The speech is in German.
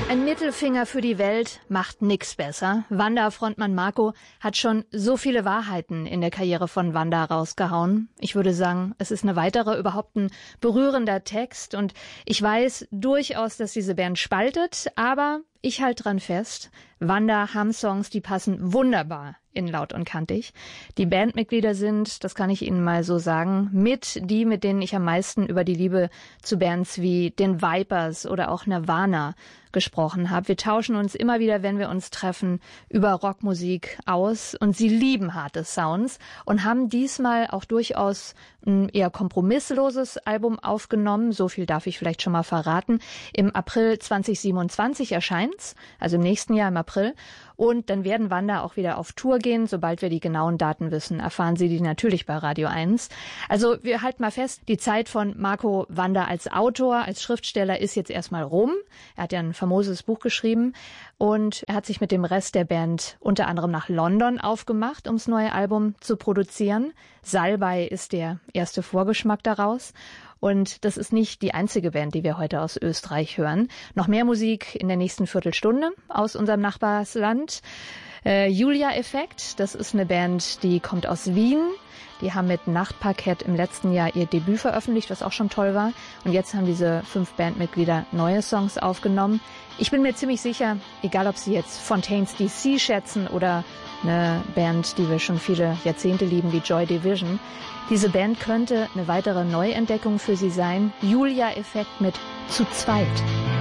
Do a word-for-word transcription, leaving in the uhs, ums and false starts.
Ein Mittelfinger für die Welt macht nix besser. Wanda-Frontmann Marco hat schon so viele Wahrheiten in der Karriere von Wanda rausgehauen. Ich würde sagen, es ist eine weitere, überhaupt ein berührender Text. Und ich weiß durchaus, dass diese Band spaltet, aber ich halte dran fest, Wanda haben Songs, die passen wunderbar in Laut und Kantig. Die Bandmitglieder sind, das kann ich Ihnen mal so sagen, mit die, mit denen ich am meisten über die Liebe zu Bands wie den Vipers oder auch Nirvana gesprochen habe. Wir tauschen uns immer wieder, wenn wir uns treffen, über Rockmusik aus und sie lieben harte Sounds und haben diesmal auch durchaus ein eher kompromissloses Album aufgenommen. So viel darf ich vielleicht schon mal verraten. Im April zwanzig siebenundzwanzig erscheint's, also im nächsten Jahr im April. Und dann werden Wanda auch wieder auf Tour gehen. Sobald wir die genauen Daten wissen, erfahren Sie die natürlich bei Radio eins. Also wir halten mal fest, die Zeit von Marco Wanda als Autor, als Schriftsteller ist jetzt erstmal rum. Er hat ja ein famoses Buch geschrieben und er hat sich mit dem Rest der Band unter anderem nach London aufgemacht, um das neue Album zu produzieren. Salbei ist der erste Vorgeschmack daraus. Und das ist nicht die einzige Band, die wir heute aus Österreich hören. Noch mehr Musik in der nächsten Viertelstunde aus unserem Nachbarsland. Äh, Julia Effekt, das ist eine Band, die kommt aus Wien. Die haben mit Nachtparkett im letzten Jahr ihr Debüt veröffentlicht, was auch schon toll war. Und jetzt haben diese fünf Bandmitglieder neue Songs aufgenommen. Ich bin mir ziemlich sicher, egal ob Sie jetzt Fontaines D C schätzen oder eine Band, die wir schon viele Jahrzehnte lieben, wie Joy Division, diese Band könnte eine weitere Neuentdeckung für Sie sein. Julia Effekt mit Zu zweit.